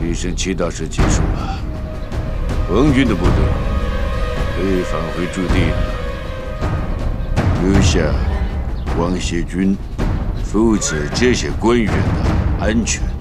余生7大事结束了，王军的部队可以返回驻地了，留下王协军负责这些官员的安全。